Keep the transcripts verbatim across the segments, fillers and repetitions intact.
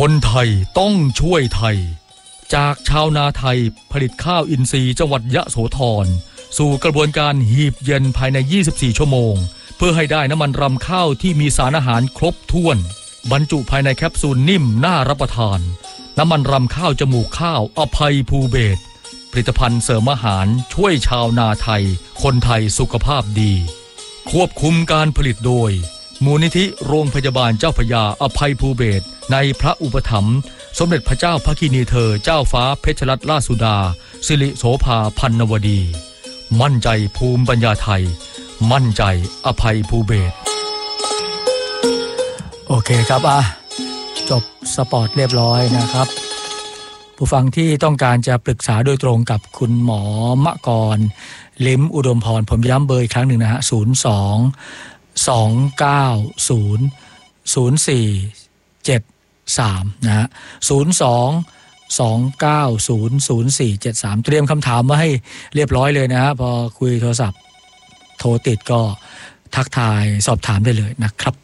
คนไทยต้องช่วยไทยจากชาวนาไทยผลิตข้าวอินทรีย์จังหวัดยะโสธรสู่กระบวนการหีบเย็นภายในยี่สิบสี่ชั่วโมงเพื่อให้ได้น้ำมันรำข้าวที่มีสารอาหารครบถ้วนบรรจุภายในแคปซูลนิ่มน่ารับประทานน้ำมันรำข้าวจมูกข้าวอภัยภูเบศรผลิตภัณฑ์เสริมอาหารช่วยชาวนาไทยคนไทยสุขภาพดีควบคุมการผลิตโดยมูลนิธิโรงพยาบาลเจ้าพระยาอภัยภูเบศรในพระอุปถัมภ์สมเด็จพระเจ้าพระกินีเธอเจ้าฟ้าเพชรรัตนราชสุดาสิริโสภาพันนวดีมั่นใจภูมิปัญญาไทยมั่นใจอภัยภูเบศรโอเคครับอ่ะจบสปอร์ตเรียบร้อยนะครับผู้ฟังที่ต้องการจะปรึกษาโดยตรงกับคุณหมอมะกรลิ้มอุดมพรผมย้ำเบอร์อีกครั้งหนึ่งนะฮะศูนย์ สอง สอง เก้า ศูนย์ ศูนย์ สี่ เจ็ด สามนะฮะศูนย์ สอง สอง เก้า ศูนย์ ศูนย์ สี่ เจ็ด สามเตรียมคำถามมาให้เรียบร้อยเลยนะฮะพอคุยโทรศัพท์โทรติดก็ทักทายสอบถามได้เลยนะครับ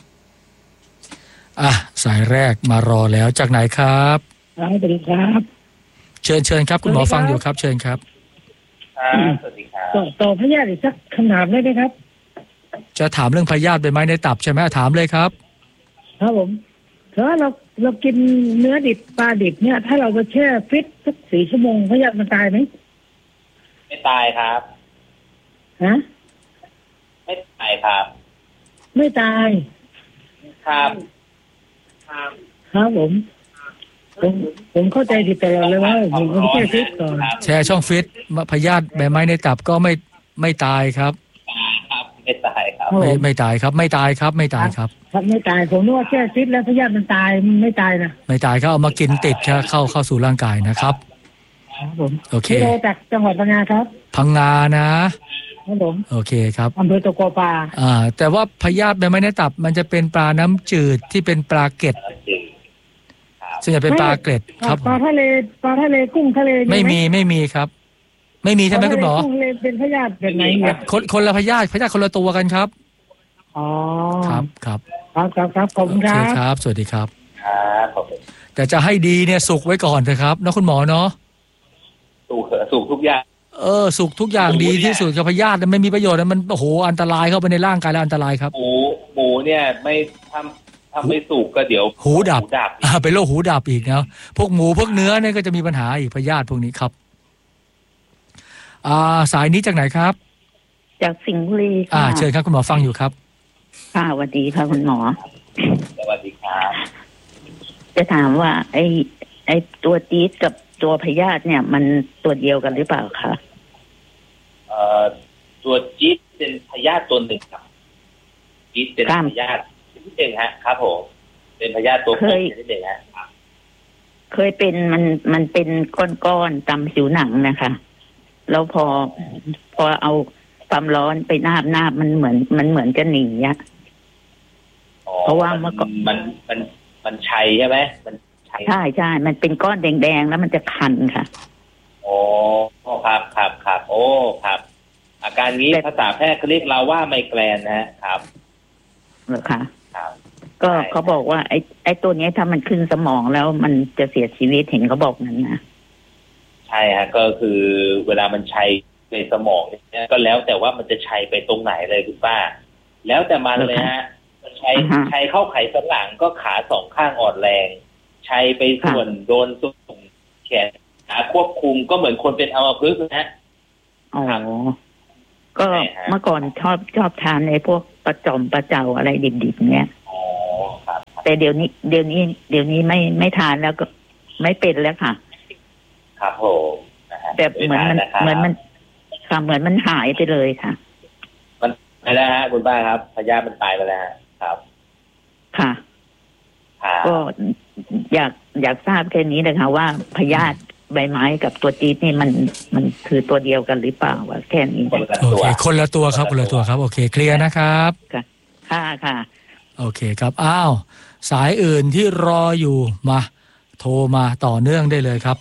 อ่ะสายแรกมารอแล้วจากไหนครับสวัสดีครับเชิญเชิญครับคุณหมอฟังอยู่ครับเชิญครับครับสวัสดีครับต่อต่อพยาธิอีกสักคำถามได้ไหมครับจะถามเรื่องพยาธิใบไม้ในตับใช่ไหมถามเลยครับครับผมถ้าเราเรากินเนื้อดิบปลาดิบเนี่ยถ้าเราไปแช่ฟิตสักสี่ชั่วโมงพยาธิมันตายไหมไม่ตายครับฮะไม่ตายครับไม่ตายครับครับครับผมผมผมเข้าใจผิดตลอดเลยว่าผมต้องแช่ฟิตก่อนแช่ช่องฟิตพยาธิใบไม้ในตับก็ไม่ไม่ตายครับครับไม่ตายครับไม่ไม่ตายครับไม่ตายครับไม่ตายครับครับไม่ตายผมนึกว่าแช่ฟิตแล้วพยาธิมันตายมันไม่ตายนะไม่ตายเขาเอามากินติดเข้าเข้าสู่ร่างกายนะครับครับผมโอเคโทรจากจังหวัดพังงาครับพังงานะครับผมโอเคครับอำเภอตะกัวป่าอ่าแต่ว่าพยาธิใบไม้ในตับมันจะเป็นปลาน้ำจืดที่เป็นปลาเกล็ดซึ่งจะเป็นปลาเกล็ดครับปลาทะเลปลาทะเลกุ้งทะเลไม่มีไม่มีครับไม่มีใช่ไหมคุณหมอกุ้งทะเลเป็นพยาธิแบบไหนเนี่ยคนคนละพยาธิพยาธิคนละตัวกันครับอ๋อครับครับครับครับครับขอบคุณครับครับสวัสดีครับครับขอบคุณแต่จะให้ดีเนี่ยสุกไว้ก่อนเถอะครับนะคุณหมอเนาะสุกสุกทุกอย่างเออสุกทุกอย่างดีที่สุดกับพยาธิไม่มีประโยชน์มันโอ้โหอันตรายเข้าไปในร่างกายแล้วอันตรายครับหมูหมูเนี่ยไม่ทำทำไม่สุกก็เดี๋ยวหูดับอ่าเป็นโรคหูดับอีกนะพวกหมูพวกเนื้อเนี่ยก็จะมีปัญหาอีกพยาธิพวกนี้ครับอ่าสายนี้จากไหนครับจากสิงห์บุรีค่ะอ่าเชิญครับคุณหมอฟังอยู่ครับค่ะสวัสดีค่ะคุณหมอสวัสดีครับจะถามว่าไอ้ไอ้ตัวจี๊ดกับตัวพยาธิเนี่ยมันตัวเดียวกันหรือเปล่าคะเอ่อตัวจี๊ดเป็นพยาธิตัวหนึ่งครับจี๊ดเป็นพยาธิที่หนึ่งฮะครับผมเป็นพยาธิตัวผู้ที่หนึ่งฮะเคยเป็นมันมันเป็นก้อนๆตามผิวหนังนะคะแล้วพอพอเอาความร้อนไปนาบนาบมันเหมือนมันเหมือนจะหนีอ่ะเพราะว่าเมื่อก่อนมันมันมันชัยใช่ไหมมันใช่ใช่มันเป็นก้อนแดงๆแล้วมันจะคันค่ะโอ้ครับครับครับโอ้ครับอาการนี้ภาษาแพทย์เขาเรียกเราว่าไมเกรนนะครับเหรอคะครับก็เขาบอกว่าไอ้ไอ้ตัวนี้ถ้ามันขึ้นสมองแล้วมันจะเสียชีวิตเห็นเขาบอกนั้นนะใช่ฮะก็คือเวลามันชัยในสมองเนี่ยก็แล้วแต่ว่ามันจะชัยไปตรงไหนเลยคุณป้าแล้วแต่มันเลยฮะมันชัยชัยเข้าไขสันหลังก็ขาสองข้างอ่อนแรงชัยไปส่วนโดนส่วนแขนขาควบคุมก็เหมือนคนเป็นอัมพฤกษ์นะฮะอ๋อก็เมื่อก่อนชอบชอบทานในพวกปลาจอมปลาเจ้าอะไรดิบๆเนี่ยอ๋อครับแต่เดี๋ยวนี้เดี๋ยวนี้เดี๋ยวนี้ไม่ไม่ทานแล้วก็ไม่เป็นแล้วค่ะครับผมแบบเหมือนมันเหมือนมันค่ะเหมือนมันหายไปเลยค่ะมันไปแล้วฮะคุณป้าครับพยาธิมันตายไปแล้วครับค่ะก็อยากอยากทราบแค่นี้เลยค่ะว่าพยาธิใบไม้กับตัวจี๊ดนี่มันมันคือตัวเดียวกันหรือเปล่าว่าแค่นี้โอเคคนละตัวครับคนละตัวครับโอเคเคลียร์นะครับค่ะค่ะค่ะโอเคครับอ้าวสายอื่นที่รออยู่มาโทรมาต่อเนื่องได้เลยครับ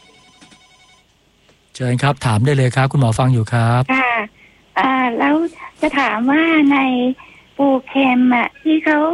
เชิญครับถามได้เลยครับคุณหมอฟังอยู่ครับค่ะอ่าแล้วจะถามว่าในปูเค็มอ่ะที่เขา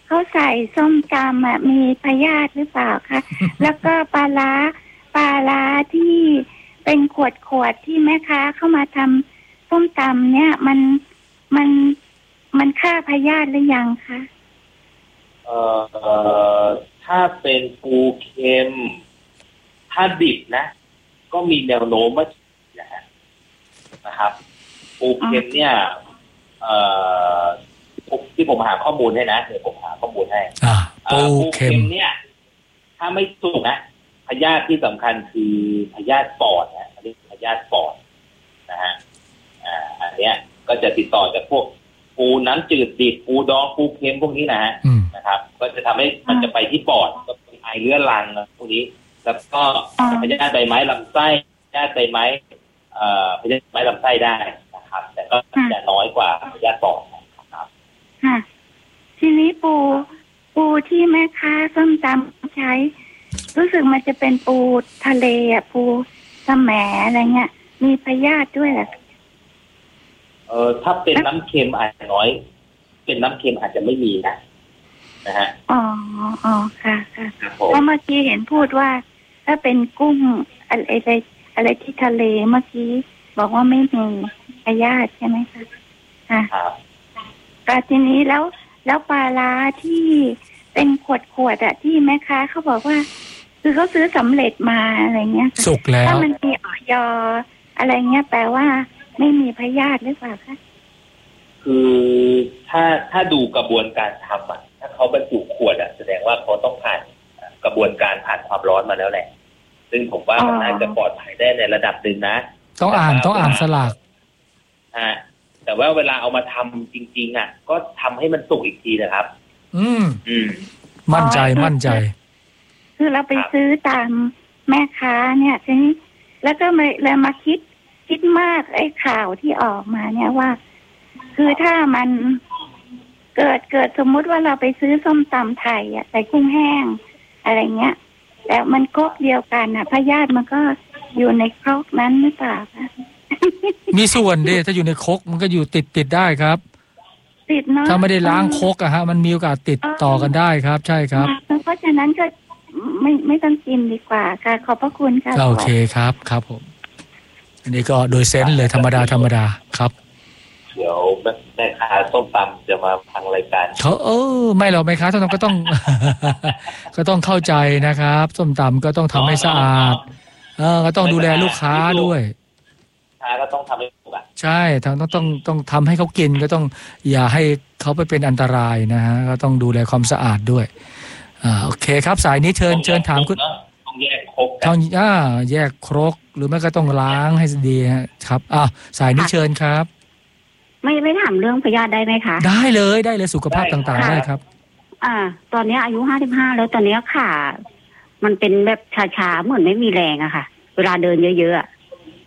เขาใส่ส้มตำอ่ะมีพยาธิหรือเปล่าคะ แล้วก็ปลาร้าปลาร้าที่เป็นขวดขวดที่แม่ค้าเข้ามาทำส้มตำเนี่ยมันมันมันฆ่าพยาธิหรือยังคะเอ่อถ้าเป็นปูเค็มถ้าดิบนะก็มีแนวโน้มว่านะฮะนะครับปูเค็มเนี่ยเอ่อที่ผมหาข้อมูลให้นะเดี๋ยวผมหาข้อมูลให้ปูเค็มเนี่ยถ้าไม่สุกนะพยาธิที่สำคัญคือพยาธิปอดนะเรียกพยาธิปอดนะฮะอ่าอันเนี้ยก็จะติดต่อจากพวกปูน้ำจืดดิบปูดองปูเค็มพวกนี้นะฮะนะครับก็จะทำให้มันจะไปที่ปอดก็เป็นไอเรื้อรังพวกนี้แล้วก็พยาธิใบไม้ลำไส้พยาธิใบไม้เอ่อพยาธิใบไม้ลำไส้ได้นะครับแต่ก็จะน้อยกว่าพยาธิปอดนะครับค่ะทีนี้ปูปูที่แม่ค้าส้มตำใช้รู้สึกมันจะเป็นปูทะเลอ่ะปูสแหมอะไรเงี้ยมีพยาธิด้วยเหรอเออถ้าเป็นน้ำเค็มอาจจะน้อยเป็นน้ำเค็มอาจจะไม่มีนะนะฮะอ๋ออ๋อค่ะค่ะเพราะเมื่อกี้เห็นพูดว่าถ้าเป็นกุ้งอะไรอะไรอะไรที่ทะเลเมื่อกี้บอกว่าไม่มีพยาธิใช่ไหมคะค่ะแต่ทีนี้แล้วแล้วปลาร้าที่เป็นขวดขวดอะที่แม่ค้าเขาบอกว่าคือเขาซื้อสำเร็จมาอะไรเงี้ยสุกแล้วถ้ามันมีออยอะไรเงี้ยแปลว่าไม่มีพยาธิหรือเปล่าคะคือถ้าถ้าดูกระบวนการทำอ่ะถ้าเขาบรรจุขวดอ่ะแสดงว่าเขาต้องผ่านกระบวนการผ่านความร้อนมาแล้วแหละซึ่งผมว่ามันน่าจะปลอดภัยได้ในระดับหนึ่งนะต้องอ่านต้องอ่านสลากอ่าแต่ว่าเวลาเอามาทำจริงๆอ่ะก็ทำให้มันสุกอีกทีนะครับอืมอืมมั่นใจมั่นใจคือเราไปซื้อตามแม่ค้าเนี่ยทีนี้แล้วก็มาเลยมาคิดคิดมากไอ้ข่าวที่ออกมาเนี่ยว่าคือถ้ามันเกิดเกิดสมมุติว่าเราไปซื้อส้มตำไทยอ่ะใส่กุ้งแห้งอะไรเงี้ยแต่มันครกเดียวกันอ่ะพยาธิมันก็อยู่ในครกนั้นหรือเปล่าคะมีส่วนดิถ้าอยู่ในครกมันก็อยู่ติดติดได้ครับติดเนาะถ้าไม่ได้ล้างครกอะฮะมันมีโอกาสติดต่อกันได้ครับใช่ครับเพราะฉะนั้นก็ไม่ไม่ต้องกินดีกว่าค่ะขอบพระคุณค่ะโอเคครับครับผมอันนี้ก็โดยเซนส์เลยธรรมดาธรรมดาครับเดี๋ยวแม่ค้าส้มตำจะมาพังรายการเขาเออไม่หรอกแม่ค้าส้มตำก็ต้องก็ต้องเข้าใจนะครับส้มตำก็ต้องทำให้สะอาดเออก็ต้องดูแลลูกค้าด้วยค้าก็ต้องทำให้ถูกอ่ะใช่ต้องต้องต้องต้องทำให้เขากินก็ต้องอย่าให้เขาไปเป็นอันตรายนะฮะก็ต้องดูแลความสะอาดด้วยอ่าโอเคครับสายนี้เชิญเชิญถามคุณต้องแยกครกต้องอ่าแยกครกหรือไม่ก็ต้องล้างให้ดีครับอ้าวสายนี้เชิญครับไม่ไม่ถามเรื่องพยาธิได้ไหมคะได้เลยได้เลยสุขภาพต่างๆได้ครับอ่าตอนนี้อายุห้าสิบห้าแล้วตอนนี้ขามันเป็นแบบชาๆเหมือนไม่มีแรงอะค่ะเวลาเดินเยอะๆอะ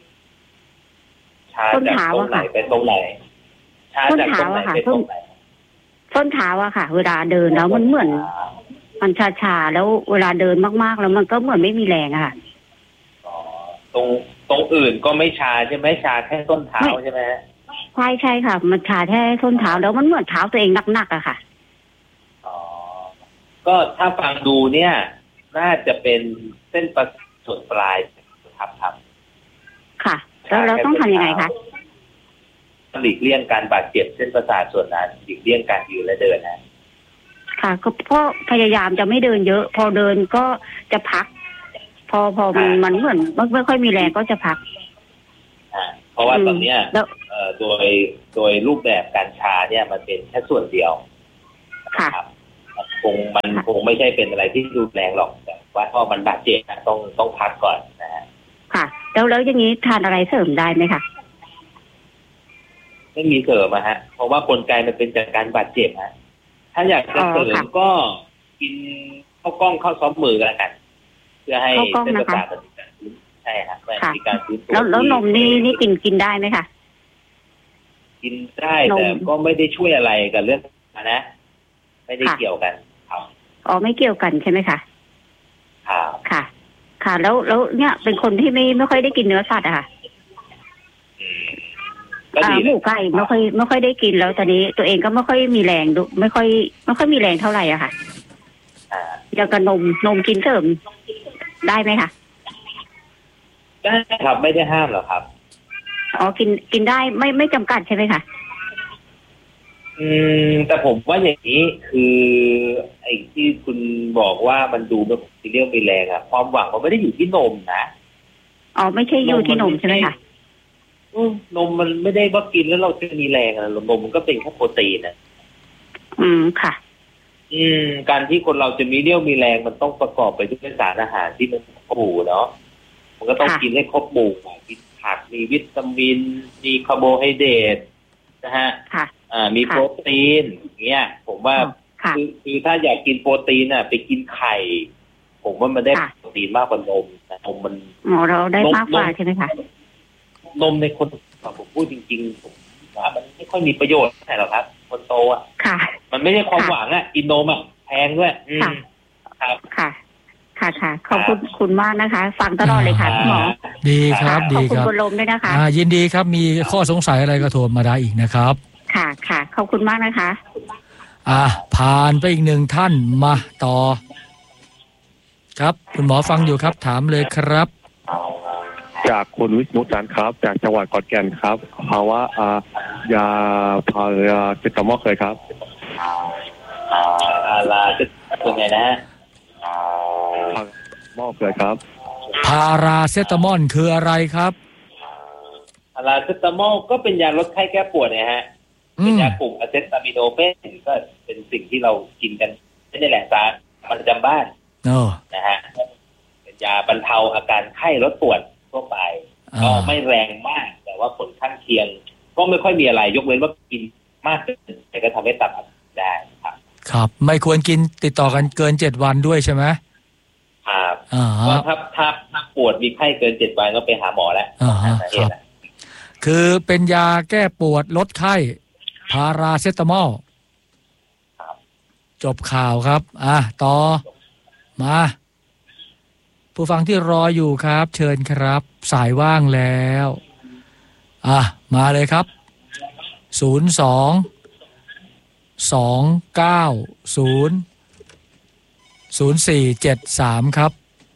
ต้นเท้าอะค่ะเป็นตรงไหนต้นเท้าอะค่ะต้นต้นเท้าอะค่ะเวลาเดินแล้วมันเหมือนมันชาๆแล้วเวลาเดินมากๆแล้วมันก็เหมือนไม่มีแรงอะค่ะตรงตรงอื่นก็ไม่ชาใช่ไหมชาแค่ต้นเท้าใช่ไหมใช่ใช่ค่ะมันชาแค่ส้นเท้าแล้วมันเหมือนเท้าตัวเองหนักๆอะค่ะอ๋อก็ถ้าฟังดูเนี่ยน่าจะเป็นเส้นประสาทส่วนปลายครับครับค่ะแล้วเราต้องทำยังไงคะหลีกเลี่ยงการบาดเจ็บเส้นประสาทส่วนนั้นหลีกเลี่ยงการยืนและเดินนะค่ะก็เพราะพยายามจะไม่เดินเยอะพอเดินก็จะพักพอพอมันมันเหมือนไม่ค่อยมีแรงก็จะพักอ่าเพราะว่าตอนเนี้ยเอ่อโดยโดยรูปแบบการชาเนี่ยมันเป็นแค่ส่วนเดียวค่ะคงมันคงไม่ใช่เป็นอะไรที่รุนแรงหรอกแต่ว่าพอมันบาดเจ็บต้องต้องพักก่อนนะฮะค่ะแล้วแล้วอย่างนี้ทานอะไรเสริมได้ไหมคะไม่มีเสริมอะฮะเพราะว่ากลไกมันเป็นจากการบาดเจ็บฮะถ้าอยากจะเสริมก็กินข้าวกล้องข้าวซ้อมมือกันกันเพื่อให้เส้นประสาทมันใช่ฮะมีการฟื้นตัวแล้วแล้วนมนี่นี่กินกินได้ไหมคะกินได้แต่ก็ไม่ได้ช่วยอะไรกับเรื่องนะไม่ได้เกี่ยวกันครับอ๋อไม่เกี่ยวกันใช่ไหมคะครับค่ะค่ะแล้วแล้วเนี่ยเป็นคนที่ไม่ไม่ค่อยได้กินเนื้อสัตว์อะค่ะก็ดีหมูไก่ไม่ค่อยไม่ค่อยได้กินแล้วตอนนี้ตัวเองก็ไม่ค่อยมีแรงดูไม่ค่อยไม่ค่อยมีแรงเท่าไหร่อะค่ะแล้วก็นมนมกินเสริมได้ไหมคะได้ครับไม่ได้ห้ามหรอกครับอ๋อกินกินได้ไม่ไม่จำกัดใช่ไหมคะอืมแต่ผมว่าอย่างนี้คือไอ้ที่คุณบอกว่ามันดูแบบซีเรียลมีแรงอะความหวังมันไม่ได้อยู่ที่นมนะอ๋อไม่ใช่อยู่ที่นมใช่ไหมคะนมมันไม่ได้ว่ากินแล้วเราจะมีแรงอะนมมันก็เป็นแค่โปรตีนนะอืมค่ะอืมการที่คนเราจะมีเรี่ยวมีแรงมันต้องประกอบไปด้วยสารอาหารที่มันครบหมู่เนาะมันก็ต้องกินให้ครบหมู่มีผักมีวิตามินมีคาร์โบไฮเดรตนะฮะค่ะอ่ามีโปรตีนเงี้ยผมว่าคือคือถ้าอยากกินโปรตีนน่ะไปกินไข่ผมว่ามันได้โปรตีนมากกว่านมนะนมมันอ๋อเราได้มากกว่าใช่ไหมคะนมในคนผมพูดจริงๆผมว่ามันไม่ค่อยมีประโยชน์เท่าไหร่หรอกครับคนโตอ่ะค่ะมันไม่ใช่ความหวังอ่ะกินนมอ่ะแพงด้วยค่ะครับค่ะค่ะค่ะขอบคุณคุณมากนะคะฟังตลอดเลยค่ะคุณหมอดีครับดีครับขอบคุณคุณลมด้วยนะคะยินดีครับมีข้อสงสัยอะไรก็โทรมาได้อีกนะครับค่ะค่ะขอบคุณมากนะคะอ่าผ่านไปอีกหนึ่งท่านมาต่อครับคุณหมอฟังอยู่ครับถามเลยครับจากคุณวิษณุจันทร์ครับจากจังหวัดขอนแก่นครับภาวะอ่ายาพาราเซตามอลเคยครับพาราเซตเป็นไงนะฮะพาราหม้อเคยครับพาราเซตามอลคืออะไรครับพาราเซตามอลก็เป็นยาลดไข้แก้ปวดนะฮะเป็นยากลุ่มอะเซตามิโนเฟนก็เป็นสิ่งที่เรากินกันนี่แหละสารประจำบ้านนะฮะเป็นยาบรรเทาอาการไข้ลดปวดทั่วไปก็ไม่แรงมากแต่ว่าผลข้างเคียงก็ไม่ค่อยมีอะไรยกเว้นว่ากินมากเกินไปก็ทำให้ตับอักเสบได้ครับครับไม่ควรกินติดต่อกันเกินเจ็ดวันด้วยใช่ไหมครับเพราะถ้าถ้าถ้าปวดมีไข้เกินเจ็ดวันก็ไปหาหมอแล้วครับคือเป็นยาแก้ปวดลดไข้พาราเซตามอลจบข่าวครับอ่ะต่อมาผู้ฟังที่รออยู่ครับเชิญครับสายว่างแล้วอ่ะมาเลยครับศูนย์ สอง สอง เก้า ศูนย์ ศูนย์ สี่ เจ็ด สามครับ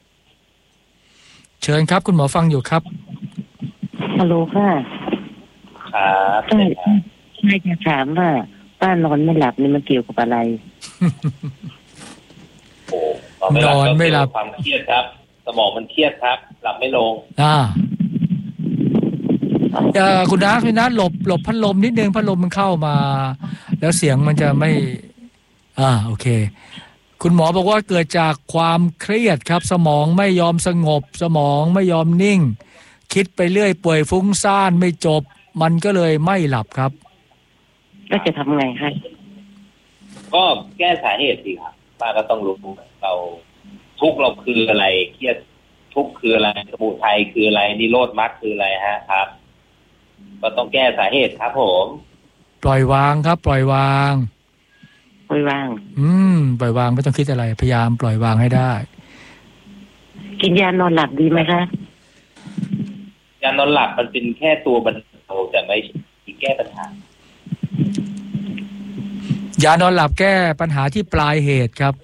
เชิญครับคุณหมอฟังอยู่ครับฮัลโหลค่ะครับใช่ใช่จะถามว่าป้านอนไม่หลับนี่มันเกี่ยวกับอะไรโอ้นอนไม่หลับความเครียดครับสมองมันเครียดครับหลับไม่ลงอ่าเอ่อคุณน้าคุณน้าหลบหลบพัดลมนิดนึงพัดลมมันเข้ามาแล้วเสียงมันจะไม่อ่าโอเคคุณหมอบอกว่าเกิดจากความเครียดครับสมองไม่ยอมสงบสมองไม่ยอมนิ่งคิดไปเรื่อยป่วยฟุ้งซ่านไม่จบมันก็เลยไม่หลับครับก็จะทำไงคะก็แก้สาเหตุสิครับป้าก็ต้องรู้เราทุกข์เราคืออะไรเครียดทุกข์คืออะไรสมุทัยคืออะไรนิโรธมรรคคืออะไรฮะครับก็ต้องแก้สาเหตุครับผมปล่อยวางครับปล่อยวางปล่อยวางอืมปล่อยวางไม่ต้องคิดอะไรพยายามปล่อยวางให้ได้กินยานอนหลับดีไหมคะยานอนหลับมันเป็นแค่ตัวบรรเทาแต่ไม่ใช่แก้ปัญหายานอนหลับแก้ปัญหาที่ปลายเหตุครับ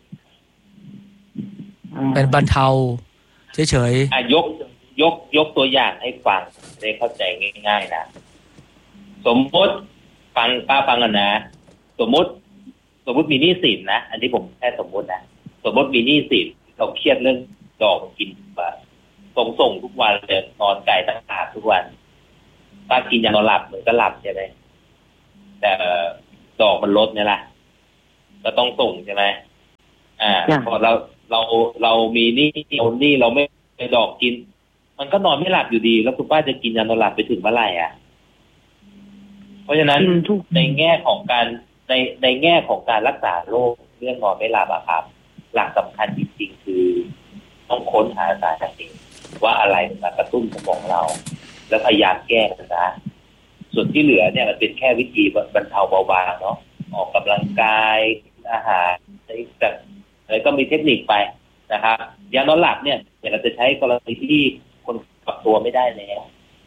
เป็นบรรเทาเฉยๆอ่ะยกยกยกตัวอย่างให้ฟังได้เข้าใจง่ายๆนะสมมติฟังป้าฟังกันนะสมมติสมมติมีหนี้สินนะอันนี้ผมแค่สมมตินะสมมติมีหนี้สินเราเครียดเรื่องดอกกินมาส่งส่งทุกวันเลยนอนไก่ตั้งตาทุกวันป้ากินยานอนหลับมันก็หลับใช่ไหมแต่ดอกมันลดเนี่ยแหละก็ต้องส่งใช่ไหมอ่าพอเราเราเรามีหนี้เราหนี้เราไม่ไปดอกกินมันก็นอนไม่หลับอยู่ดีแล้วคุณป้าจะกินยานอนหลับไปถึงเมื่อไหร่อ่ะเพราะฉะนั้นในแง่ของการในในแง่ของการรักษาโรคเรื่องนอนไม่หลับอะครับหลักสำคัญจริงๆคือต้องค้นหาสาเหตุว่าอะไรมากระตุ้นสมองเราแล้วพยายามแก้มันนะส่วนที่เหลือเนี่ยมันเป็นแค่วิธีบรรเทาเบาบางเนาะออกกำลังกายอาหารแต่อะไรก็มีเทคนิคไปนะครับยานอนหลับเนี่ยเดี๋ยวเราจะใช้กรณีที่คนปรับตัวไม่ได้แล้ว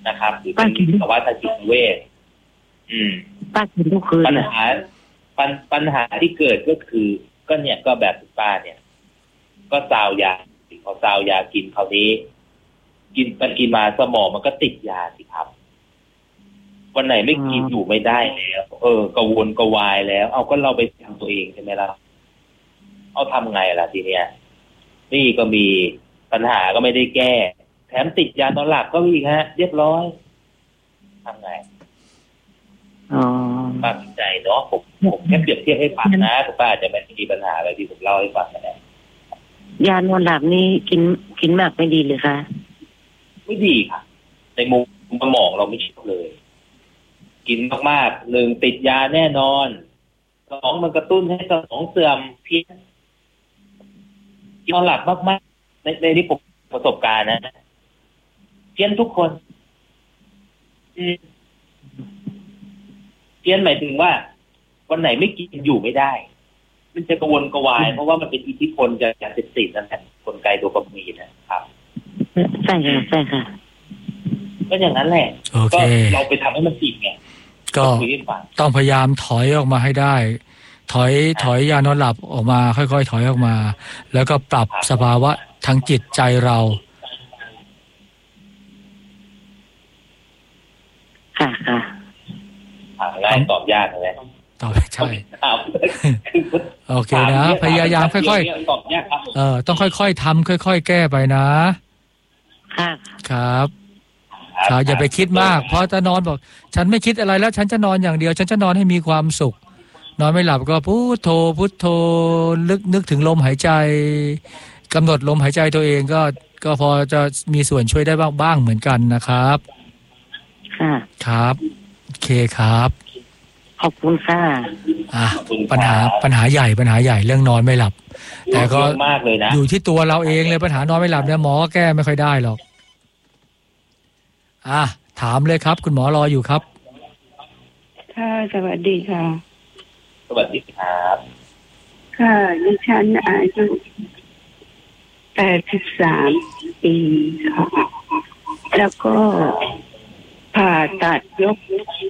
นะครับหรือเป็นภาวะทางจิตเวชอืมป้ากินทุกคืนปัญหาปัญปัญหาที่เกิดก็คือก็เนี่ยก็แบบป้าเนี่ยก็ซาวยาพอซาวยากินคราวนี้กินไปกินมาสมองมันก็ติดยาสิครับวันไหนไม่กินอยู่ไม่ได้แล้วเออกระวนกระวายแล้วเอาก็เราไปทำตัวเองใช่ไหมล่ะเอาทำไงล่ะทีเนี้ยนี่ก็มีปัญหาก็ไม่ได้แก้แถมติดยานอนหลับก็อีกฮะเรียบร้อยทำไงอ๋อป้าสนใจเนาะผมผมแค่เปรียบเทียบให้ฟังนะคุณป้าจะไม่มีปัญหาอะไรที่ผมเล่าให้ฟังนะยานอนหลับนี่กินกินมากไม่ดีเลยค่ะไม่ดีค่ะในมุมสมองเราไม่ชอบเลยกินมากๆหนึ่งติดยาแน่นอนสองมันกระตุ้นให้สมองเสื่อมเพี้ยนนอนหลับมากๆในในที่ผมประสบการณ์นะเพี้ยนทุกคนเพี้ยนหมายถึงว่าวันไหนไม่กินอยู่ไม่ได้มันจะกระวนกระวายเพราะว่ามันเป็นอิทธิพลจากยาเสพติดนั่นแหละกลไกโดปามีนนะครับใช่ค่ะใช่ค่ะก็อย่างนั้นแหละก็เราไปทำให้มันติดไงก็ต้องพยายามถอยออกมาให้ได้ถอยถอยยานอนหลับออกมาค่อยๆถอยออกมาแล้วก็ปรับสภาวะทางจิตใจเราค่ะค่ะง่ายตอบยากเลยตอบใช่โอเคนะพยายามค่อยๆเออต้องค่อยๆทำค่อยๆแก้ไปนะค่ะครับครับอย่าไปคิดมากเพราะจะนอนบอกฉันไม่คิดอะไรแล้วฉันจะนอนอย่างเดียวฉันจะนอนให้มีความสุขนอนไม่หลับก็พุทโธพุทโธลึกนึกถึงลมหายใจกำหนดลมหายใจตัวเองก็ก็พอจะมีส่วนช่วยได้บ้างบ้างเหมือนกันนะครับค่ะครับโอเคครับขอบคุณค่ะอ่ะปัญหาปัญหาใหญ่ปัญหาใหญ่เรื่องนอนไม่หลับแต่ก็มากเลยนะอยู่ที่ตัวเราเองเลยปัญหานอนไม่หลับเนี่ยหมอแก้ไม่ค่อยได้หรอกอ่ะถามเลยครับคุณหมอรออยู่ครับค่ะสวัสดีค่ะสวัสดีครับค่ะดิฉันอายุแปดสิบสามปีค่ะแล้วก็ผ่าตัดยก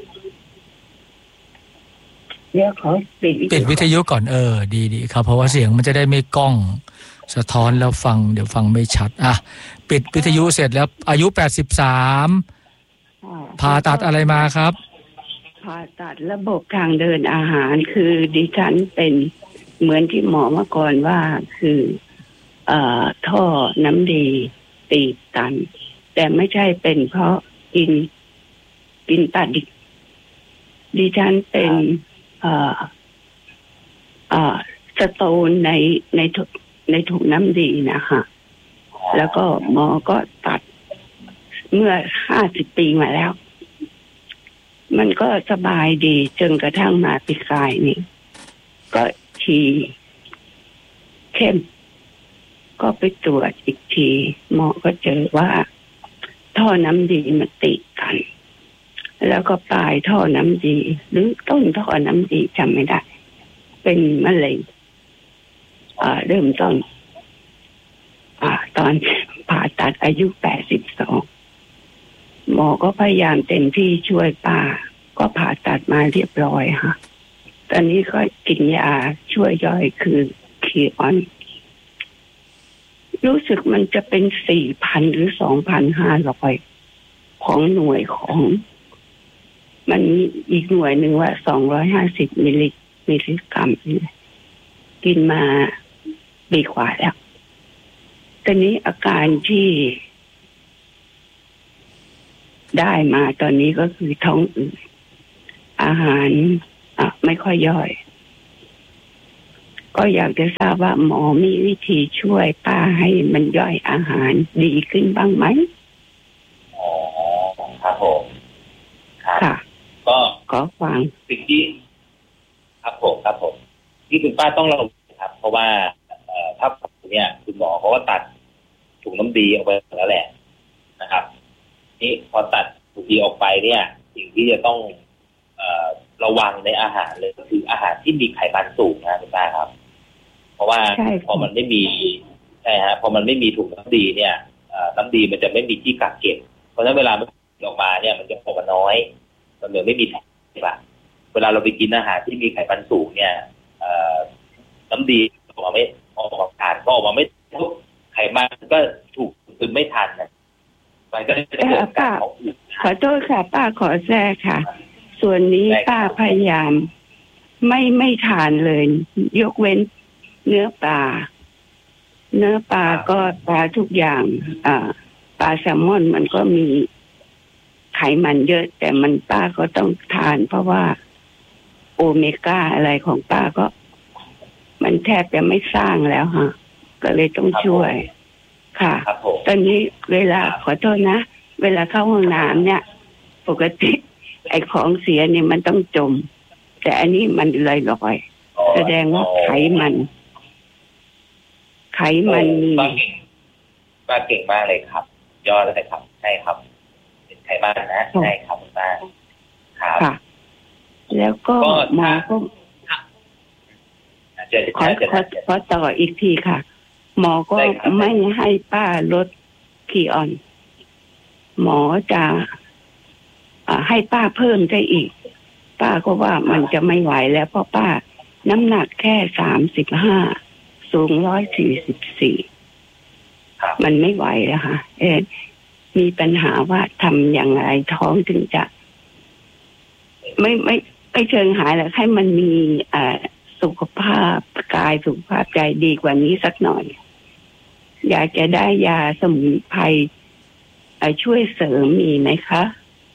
เดี๋ยวขอปิดปิดวิทยุก่อนเออดีๆครับเพราะว่าเสียงมันจะได้ไม่ก้องสะท้อนแล้วฟังเดี๋ยวฟังไม่ชัดอ่ะปิดวิทยุเสร็จแล้วอายุแปดสิบสามผ่าตัดอะไรมาครับผ่าตัดระบบทางเดินอาหารคือดิฉันเป็นเหมือนที่หมอมาก่อนว่าคือเอ่อท่อน้ำดีตีบตันแต่ไม่ใช่เป็นเพราะกินกินปลาดิบดิฉันเป็นเอ่อเอ่อสโตนในในในถุงน้ำดีนะคะแล้วก็หมอก็ตัดเมื่อห้าสิบปีมาแล้วมันก็สบายดีจนกระทั่งมาปีกายนี่ก็ทีเข้มก็ไปตรวจอีกทีหมอก็เจอว่าท่อน้ำดีมันติดกันแล้วก็ปลายท่อน้ำดีหรือต้นท่อน้ำดีจำไม่ได้เป็นมะเร็งอ่าเริ่มต้นอ่าตอนผ่าตัดอายุแปดสิบสองหมอก็พยายามเต็มที่ช่วยป้าก็ผ่าตัดมาเรียบร้อยค่ะตอนนี้ก็กินยาช่วยย่อยคือคีออนรู้สึกมันจะเป็นสี่พันหรือสองพันห้าร้อยของหน่วยของมันอีกหน่วยหนึ่งว่าสองร้อยห้าสิบมิลลิมิลลิกรัมกินมาปีกว่าแล้วตอนนี้อาการที่ได้มาตอนนี้ก็คือท้องอืดอาหารอ่ะไม่ค่อยย่อยก็อยากจะทราบว่าหมอมีวิธีช่วยป้าให้มันย่อยอาหารดีขึ้นบ้างไหมอ๋อครับผมค่ะก็ขอฟังสิ่งที่ครับผมครับผมที่คุณป้าต้องระวังครับเพราะว่าถ้าเนี่ยคุณหมอเขาก็ตัดถุงน้ำดีออกไปแล้วแหละนะครับนี่พอตัดถุงดีออกไปเนี่ยสิ่งที่จะต้องเอ่อระวังในอาหารเลยก็คืออาหารที่มีไขมันสูงนะคุณป้าครับเพราะว่าพอมันไม่มีใช่ฮะพอมันไม่มีถุงน้ำดีเนี่ยน้ำดีมันจะไม่มีที่กักเก็บเพราะฉะนั้นเวลามันออกมาเนี่ยมันจะออกมาน้อยมันเหมือนไม่มีแผลใช่ปะเวลาเราไปกินอาหารที่มีไขมันสูงเนี่ยน้ำดีออกมาไม่ออกมาผ่านก็ออกมาไม่ทุกไขมันก็ถูกซึมไม่ทันนะมันก็จะเกิดการของอืดขอโทษค่ะป้าขอแทรกค่ะส่วนนี้ป้าพยายามไม่ไม่ทานเลยยกเว้นเนื้อปลาเนื้อปลาก็ปลาทุกอย่างอ่าปลาแซลมอนมันก็มีไขมันเยอะแต่มันป้าก็ต้องทานเพราะว่าโอเมก้าอะไรของป้าก็มันแทบจะไม่สร้างแล้วฮะก็เลยต้องช่วยค่ะตอนนี้เวลาขอโทษนะเวลาเข้าห้องน้ำเนี่ยปกติไอ้ของเสียเนี่ยมันต้องจมแต่อันนี้มันลอยลอยแสดงว่าไขมันไขมันมีป้าเก่งมากเลยครับยอดเลยครับใช่ครับเป็นไขมันนะใช่ครับป้าครับค่ะแล้วก็หมอก็ขอขอขอต่ออีกทีค่ะหมอก็ไม่ให้ป้าลดคีออนหมอจะให้ป้าเพิ่มได้อีกป้าก็ว่ามันจะไม่ไหวแล้วเพราะป้าน้ำหนักแค่สามสิบห้าสูงร้อยสี่สิบสี่มันไม่ไหวแล้วค่ะเออมีปัญหาว่าทำอย่างไรท้องถึงจะไม่ไม่ไม่เชิงหายหรอกให้มันมีอ่าสุขภาพกายสุขภาพใจดีกว่านี้สักหน่อยอยากจะได้ยาสมุนไพรช่วยเสริมมีไหมคะ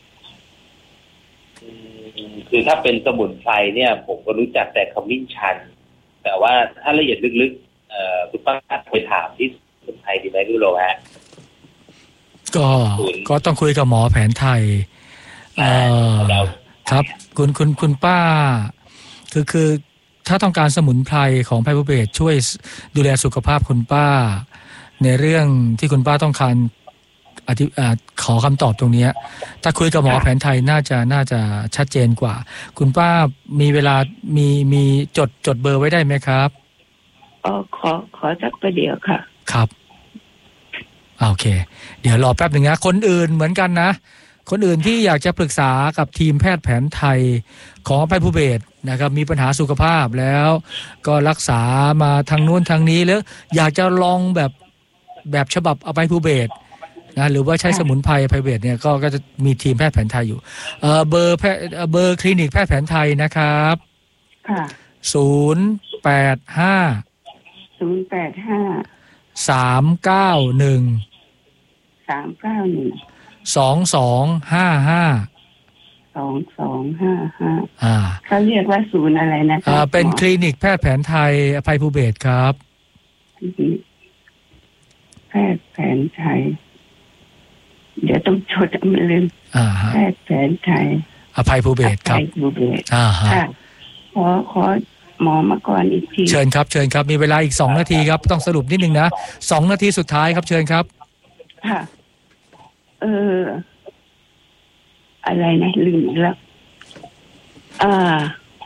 คือถ้าเป็นสมุนไพรเนี่ยผมก็รู้จักแต่ขมิ้นชันแต่ว่าถ้าละเอียดลึกๆเอ่อคุณป้าไปถามที่สมุนไพรดีไหมรู้หรอฮะก็ก็ต้องคุยกับหมอแผนไทยเอ่อครับคุณคุณคุณป้าคือคือถ้าต้องการสมุนไพรของไพบูเบตช่วยดูแลสุขภาพคุณป้าในเรื่องที่คุณป้าต้องการอธิอ่าขอคำตอบตรงนี้ถ้าคุยกับหมอแผนไทยน่าจะน่าจะชัดเจนกว่าคุณป้ามีเวลามีมีจดจดเบอร์ไว้ได้ไหมครับอ๋อขอขอสักประเดี๋ยวค่ะครับโอเคเดี๋ยวรอแป๊บหนึ่งนะคนอื่นเหมือนกันนะคนอื่นที่อยากจะปรึกษากับทีมแพทย์แผนไทยของไพบูเบตนะครับมีปัญหาสุขภาพแล้วก็รักษามาทางนู้นทางนี้แล้วอยากจะลองแบบแบบฉบับไพบูเบตนะหรือว่าใช้สมุนไพรไพบูเบตเนี่ยก็ก็จะมีทีมแพทย์แผนไทยอยู่เอ่อเบอร์แพทย์เบอร์คลินิกแพทย์แผนไทยนะครับค่ะศูนย์แปดห้าศูนย์แปดห้าสามเก้าหนึ่งสามเก้าหนึ่งสองสองห้าห้าสองสองห้าห้าอ่าเขาเรียกว่าศูนย์อะไรนะคะอ่าเป็นคลินิกแพทย์แผนไทยไพบูเบตครับแพทย์แผนไทยเดี๋ยวต้องจดมันลืมแพทย์แผนไทยอภัยภูเบศครับไพบูเบศอ่าฮะขอขอหมอมาก่อนอีกทีเชิญครับเชิญครับมีเวลาอีกสองนาทีครับต้องสรุปนิดนึงนะสองนาทีสุดท้ายครับเชิญครับค่ะเอออะไรนะลืมอีกแล้วอ่า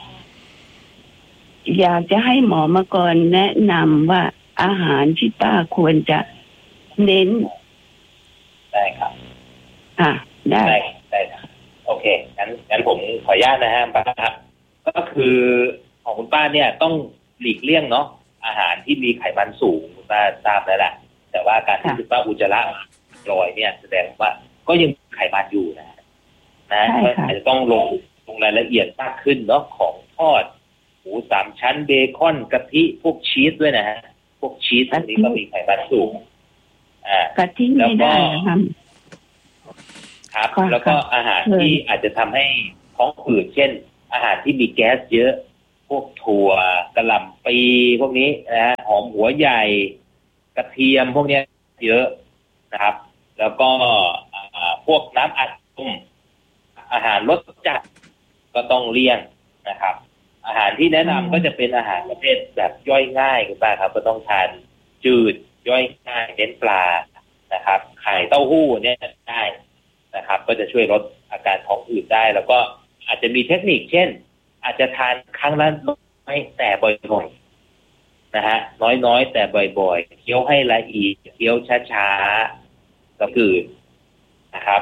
อยากจะให้หมอมาก่อนแนะนำว่าอาหารที่ป้าควรจะเน้นได้ครับอ่าได้ได้ได้โอเคงั้นงั้นผมขออนุญาตนะฮะป้าครับก็คือของคุณป้าเนี่ยต้องหลีกเลี่ยงเนาะอาหารที่มีไขมันสูงคุณป้าทราบแล้วแหละแต่ว่าการที่คุณป้าอุจจาระลอยเนี่ยแสดงว่าก็ยังไขมันอยู่นะนะอาจจะต้องลงลงรายละเอียดมากขึ้นเนาะของทอดหมูสามชั้นเบคอนกะทิพวกชีสด้วยนะฮะพวกชีสอันนี้ก็มีไขมันสูงอ่ากะทิไม่ได้ครับครับแล้วก็อาหารที่อาจจะทำให้ท้องอืดเช่นอาหารที่มีแก๊สเยอะพวกถั่วกะหล่ำปีพวกนี้นะหอมหัวใหญ่กระเทียมพวกนี้เยอะนะครับแล้วก็พวกน้ำอัดลมอาหารรสจัดก็ต้องเลี่ยงนะครับอาหารที่แนะนำก็จะเป็นอาหารประเภทแบบย่อยง่ายคุณป้าครับก็ต้องทานจืดย่อยง่ายเน้นปลานะครับไข่เต้าหู้เนี่ยได้นะครับก็จะช่วยลดอาการท้องอืดได้แล้วก็อาจจะมีเทคนิคเช่นอาจจะทานครั้งละน้อยแต่บ่อยๆนะฮะน้อยๆแต่บ่อยๆเคี้ยวให้ละเอียดเคี้ยวช้าๆก็คือนะครับ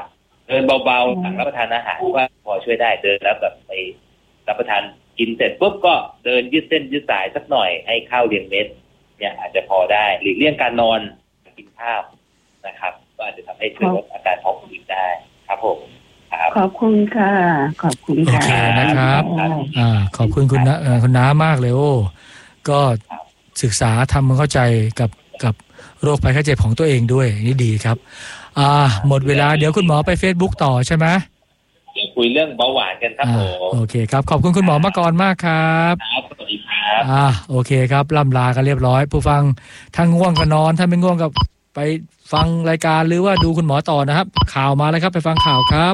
เดินเบาๆหลังรับประทานอาหารว่าพอช่วยได้เดินแล้วแบบไปรับประทานกินเสร็จปุ๊บก็เดินยืดเส้นยืดสายสักหน่อยให้ข้าวเรียงเม็ดเนี่ยอาจจะพอได้หลีกเลี่ยงการนอนกินข้าวนะครับก็อาจจะทำให้ช่วยลดอาการท้องอืดได้ครับผมครับขอบคุณค่ะขอบคุณค่ะโอเคนะครับอ่าขอบคุณคุณนะคุณน้ามากเลยโอ้ก็ศึกษาทำความเข้าใจกับกับโรคภัยไข้เจ็บของตัวเองด้วยนี่ดีครับอ่าหมดเวลาเดี๋ยวคุณหมอไป Facebook ต่อใช่ไหมเดี๋ยวคุยเรื่องเบาหวานกันครับผมโอเคครับขอบคุณคุณหมอมาก่อนมากครับครับสวัสดีครับอ่าโอเคครับล่ำลากันเรียบร้อยผู้ฟังถ้าง่วงก็นอนถ้าไม่ง่วงก็ไปฟังรายการหรือว่าดูคุณหมอต่อนะครับข่าวมาแล้วครับไปฟังข่าวครับ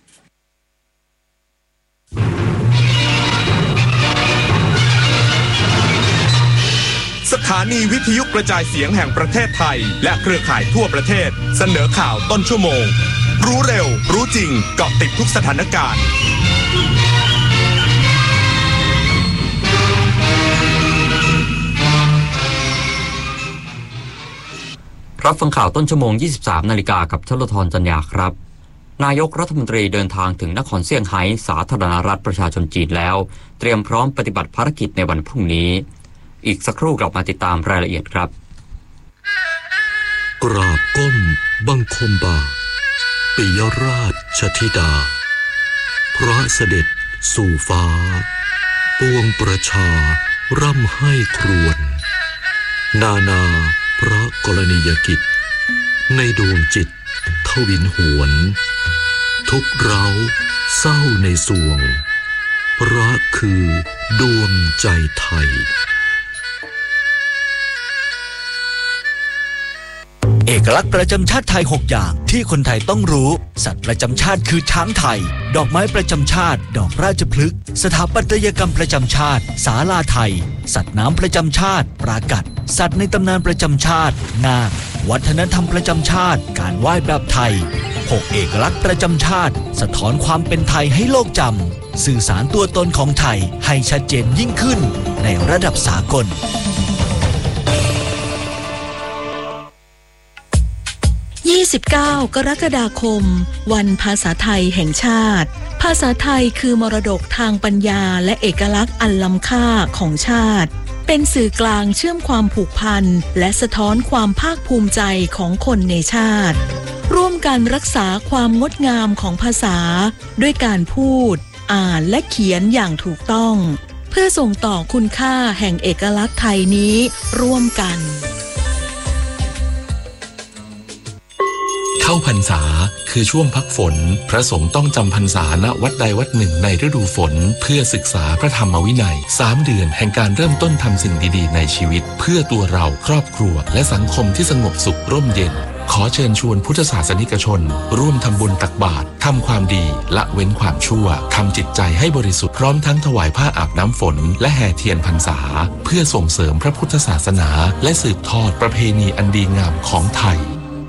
สถานีวิทยุกระจายเสียงแห่งประเทศไทยและเครือข่ายทั่วประเทศเสนอข่าวต้นชั่วโมงรู้เร็วรู้จริงเกาะติดทุกสถานการณ์รับฟังข่าวต้นชั่วโมง ยี่สิบสาม นาฬิกากับชลธรจันยาครับนายกรัฐมนตรีเดินทางถึงนครเซี่ยงไฮ้สาธารณรัฐประชาชนจีนแล้วเตรียมพร้อมปฏิบัติภารกิจในวันพรุ่งนี้อีกสักครู่กลับมาติดตามรายละเอียดครับกราบก้มบังคมบาปิยราชธิดาพระเสด็จสู่ฟ้าปวงประชาร่ำให้ครวญนานาพระกรณียกิจในดวงจิตทวินหวนทุกเร้าเศร้าในสวงพระคือดวงใจไทยเอกลักษณ์ประจำชาติไทยหกอย่างที่คนไทยต้องรู้สัตว์ประจำชาติคือช้างไทยดอกไม้ประจำชาติดอกราชพฤกษ์สถาปัตยกรรมประจำชาติศาลาไทยสัตว์น้ำประจำชาติปรากัดสัตว์ในตำนานประจำชาตินาควัฒนธรรมประจำชาติการไหว้แบบไทยหกเอกลักษณ์ประจำชาติสะท้อนความเป็นไทยให้โลกจำสื่อสารตัวตนของไทยให้ชัดเจนยิ่งขึ้นในระดับสากลยี่สิบเก้ากรกฎาคมวันภาษาไทยแห่งชาติภาษาไทยคือมรดกทางปัญญาและเอกลักษณ์อันล้ำค่าของชาติเป็นสื่อกลางเชื่อมความผูกพันและสะท้อนความภาคภูมิใจของคนในชาติร่วมกันรักษาความงดงามของภาษาด้วยการพูดอ่านและเขียนอย่างถูกต้องเพื่อส่งต่อคุณค่าแห่งเอกลักษณ์ไทยนี้ร่วมกันเข้าพรรษาคือช่วงพักฝนพระสงฆ์ต้องจำพรรษาณวัดใดวัดหนึ่งในฤดูฝนเพื่อศึกษาพระธรรมวินัยสามเดือนแห่งการเริ่มต้นทำสิ่งดีๆในชีวิตเพื่อตัวเราครอบครัวและสังคมที่สงบสุขร่มเย็นขอเชิญชวนพุทธศาสนิกชนร่วมทำบุญตักบาตรทำความดีละเว้นความชั่วทำจิตใจให้บริสุทธิ์พร้อมทั้งถวายผ้าอาบน้ำฝนและแห่เทียนพรรษาเพื่อส่งเสริมพระพุทธศาสนาและสืบทอดประเพณีอันดีงามของไทย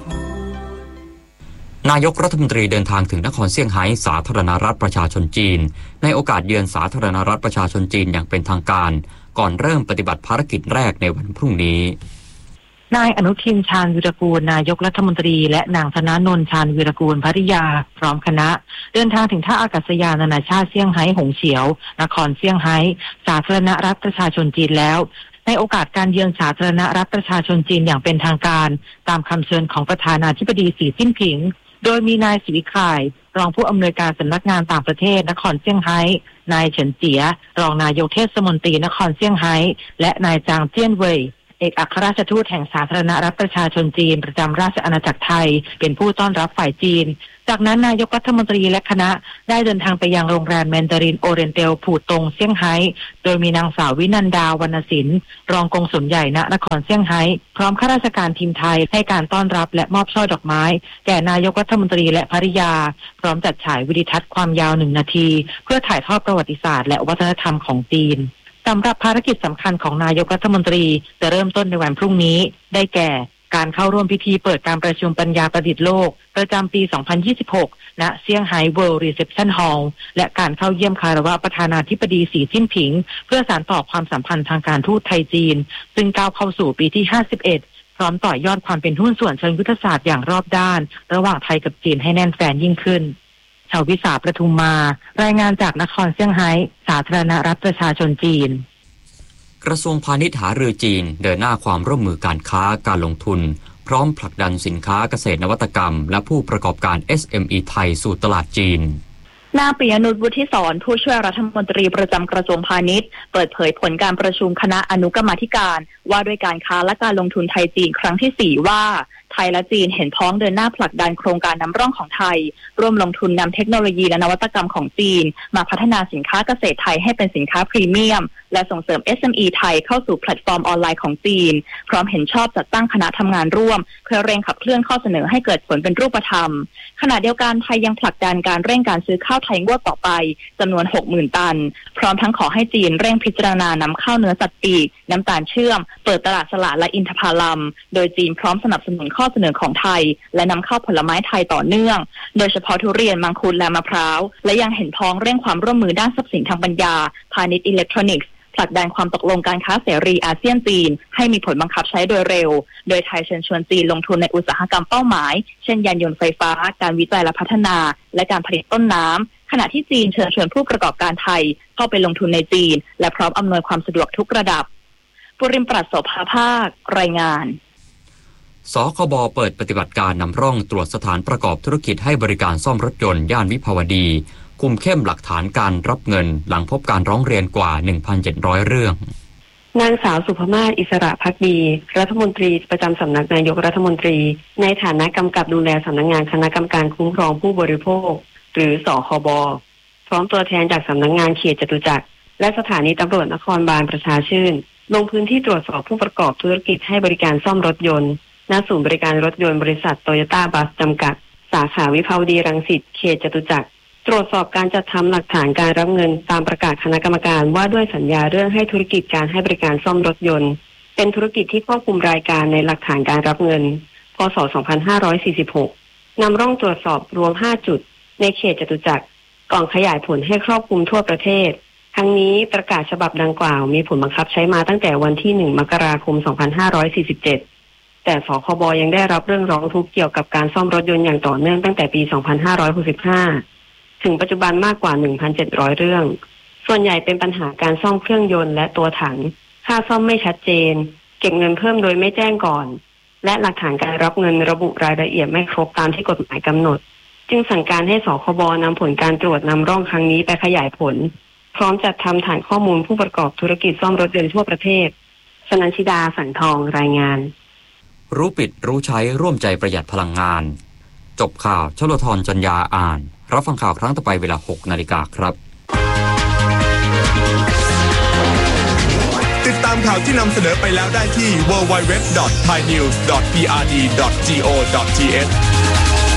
นายกรัฐมนตรีเดินทางถึงนครเซี่ยงไฮ้สาธารณรัฐประชาชนจีนในโอกาสเยือนสาธารณรัฐประชาชนจีนอย่างเป็นทางการก่อนเริ่มปฏิบัติภารกิจแรกในวันพรุ่งนี้นายอนุทินชาญวิรากูลนายกรัฐมนตรีและนางธนานนท์ชาญวิรากูลภริยาพร้อมคณะเดินทางถึงท่าอากาศยานนานาชาติเซี่ยงไฮ้หงเฉียวนครเซี่ยงไฮ้สาธารณรัฐประชาชนจีนแล้วในโอกาสการเยือนสาธารณรัฐประชาชนจีนอย่างเป็นทางการตามคำเชิญของประธานาธิบดีสีจิ้นผิงโดยมีนายศิวิข่ายรองผู้อำนวยการสำนักงานต่างประเทศนครเซี่ยงไฮ้นายเฉินเจียรองนายกเทศมนตรีนครเซี่ยงไฮ้และนายจางเจี้ยนเว่ยเอกอัครราชทูตแห่งสาธารณรัฐประชาชนจีนประจำราชอาณาจักรไทยเป็นผู้ต้อนรับฝ่ายจีนจากนั้นนายกรัฐมนตรีและคณะได้เดินทางไปยังโรงแรมแมนดารินโอเรนเตลผู่ตงเซี่ยงไฮ้โดยมีนางสาววินันดาวรรณศิลป์รองกงสุลใหญ่ณนครเซี่ยงไฮ้พร้อมข้าราชการทีมไทยให้การต้อนรับและมอบช่อดอกไม้แก่นายกรัฐมนตรีและภริยาพร้อมจัดฉายวิดีทัศน์ความยาวหนึ่งนาทีเพื่อถ่ายทอดประวัติศาสตร์และวัฒนธรรมของจีนสำหรับภารกิจสำคัญของนายกรัฐมนตรีจะเริ่มต้นในวันพรุ่งนี้ได้แก่การเข้าร่วมพิธีเปิดการประชุมปัญญาประดิษฐ์โลกประจำปี สองพันยี่สิบหก ณ เซี่ยงไฮ้ World Reception Hall และการเข้าเยี่ยมคารวะประธานาธิบดีสีจิ้นผิงเพื่อสานต่อความสัมพันธ์ทางการทูตไทยจีนซึ่งก้าวเข้าสู่ปีที่ ห้าสิบเอ็ดพร้อมต่อยอดความเป็นหุ้นส่วนเชิงยุทธศาสตร์อย่างรอบด้านระหว่างไทยกับจีนให้แน่นแฟ้นยิ่งขึ้นชาววิสาประทุมมารายงานจากนครเซี่ยงไฮ้สาธารณรัฐประชาชนจีนกระทรวงพาณิชย์หารือจีนเดินหน้าความร่วมมือการค้าการลงทุนพร้อมผลักดันสินค้าเกษตรนวัตกรรมและผู้ประกอบการ เอส เอ็ม อี ไทยสู่ตลาดจีนนางปิยนุช วุฒิศรผู้ช่วยรัฐมนตรีประจำกระทรวงพาณิชย์เปิดเผยผลการประชุมคณะอนุกรรมาธิการว่าด้วยการค้าและการลงทุนไทยจีนครั้งที่สี่ว่าไทยและจีนเห็นพ้องเดินหน้าผลักดันโครงการนำร่องของไทยร่วมลงทุนนำเทคโนโลยีและนวัตกรรมของจีนมาพัฒนาสินค้าเกษตรไทยให้เป็นสินค้าพรีเมียมและส่งเสริม เอส เอ็ม อี ไทยเข้าสู่แพลตฟอร์มออนไลน์ของจีนพร้อมเห็นชอบจัดตั้งคณะทำงานร่วมเพื่อเร่งขับเคลื่อนข้อเสนอให้เกิดผลเป็นรูปธรรมขณะเดียวกันไทยยังผลักดันการเร่งการซื้อข้าวไทยงวดต่อไปจำนวน หกหมื่น ตันพร้อมทั้งขอให้จีนเร่งพิจารณานำเข้าเนื้อสัตว์ปีกน้ำตาลเชื่อมเปิดตลาดสละและอินทผลัมโดยจีนพร้อมสนับสนุนข้อเสนอของไทยและนำเข้าผลไม้ไทยต่อเนื่องโดยเฉพาะทุเรียนมังคุดและมะพร้าวและยังเห็นพ้องเร่งความร่วมมือด้านทรัพย์สินทางปัญญาพาณิชย์อิเล็กทรอนิกส์ผลักดันความตกลงการค้าเสรีอาเซียนจีนให้มีผลบังคับใช้โดยเร็วโดยไทยเชิญชวนจีนลงทุนในอุตสาหกรรมเป้าหมายเช่นยานยนต์ไฟฟ้าการวิจัยและพัฒนาและการผลิตต้นน้ำขณะที่จีนเชิญชวนผู้ประกอบการไทยเข้าไปลงทุนในจีนและพร้อมอำนวยความสะดวกทุกระดับปุริมปรัชโสภาภาครายงานสคบเปิดปฏิบัติการนำร่องตรวจสถานประกอบธุรกิจให้บริการซ่อมรถยนต์ย่านวิภาวดีคุมเข้มหลักฐานการรับเงินหลังพบการร้องเรียนกว่า หนึ่งพันเจ็ดร้อย เรื่องนางสาวสุภมาศอิสระภักดีรัฐมนตรีประจำสำนักนายกรัฐมนตรีในฐานะกำกับดูแลสำนักงานคณะกรรมการคุ้มครองผู้บริโภคหรือสคบพร้อมตัวแทนจากสำนักงานเขตจตุจักรและสถานีตำรวจนครบาลประชาชื่นลงพื้นที่ตรวจสอบผู้ประกอบธุรกิจให้บริการซ่อมรถยนต์ณศูนย์บริการรถยนต์บริษัทโตโยต้าบัสจำกัดสาขาวิภาวดีรังสิตเขตจตุจักรตรวจสอบการจัดทำหลักฐานการรับเงินตามประกาศคณะกรรมการว่าด้วยสัญญาเรื่องให้ธุรกิจการให้บริการซ่อมรถยนต์เป็นธุรกิจที่ควบคุมรายการในหลักฐานการรับเงินพ.ศ. สองพันห้าร้อยสี่สิบหกนำร่องตรวจสอบรวมห้าจุดในเขตจตุจักรก่อนขยายผลให้ครอบคลุมทั่วประเทศทั้งนี้ประกาศฉบับดังกล่าวมีผลบังคับใช้มาตั้งแต่วันที่หนึ่งมกราคมสองพันห้าร้อยสี่สิบเจ็ดแต่สคบยังได้รับเรื่องร้องทุกข์เกี่ยวกับการซ่อมรถยนต์อย่างต่อเนื่องตั้งแต่ปีสองพันห้าร้อยหกสิบห้าถึงปัจจุบันมากกว่า หนึ่งพันเจ็ดร้อย เรื่องส่วนใหญ่เป็นปัญหาการซ่อมเครื่องยนต์และตัวถังค่าซ่อมไม่ชัดเจนเก็บเงินเพิ่มโดยไม่แจ้งก่อนและหลักฐานการรับเงินระบุรายละเอียดไม่ครบตามที่กฎหมายกำหนดจึงสั่งการให้สคบนำผลการตรวจนำร่องครั้งนี้ไปขยายผลพร้อมจัดทำฐานข้อมูลผู้ประกอบธุรกิจซ่อมรถยนต์ทั่วประเทศชนันชิดาสังทองรายงานรู้ปิดรู้ใช้ร่วมใจประหยัดพลังงานจบข่าวชลธรจัญญาอ่านรับฟังข่าวครั้งต่อไปเวลา หกนาฬิกา ครับติดตามข่าวที่นำเสนอไปแล้วได้ที่ ดับเบิลยู ดับเบิลยู ดับเบิลยู ดอท ไทยนิวส์ ดอท พี อาร์ ดี ดอท จี โอ ดอท ที เอช